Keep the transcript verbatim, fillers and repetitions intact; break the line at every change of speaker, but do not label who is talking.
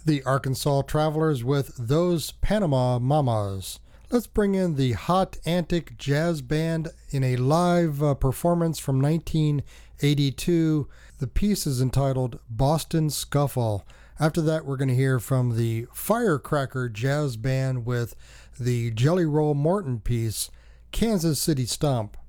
The Arkansas Travelers with Those Panama Mamas. Let's bring in the Hot Antic Jazz Band in a live uh, performance from nineteen eighty-two. The piece is entitled Boston Scuffle. After that, we're going to hear from the Firecracker Jazz Band with the Jelly Roll Morton piece, Kansas City Stomp.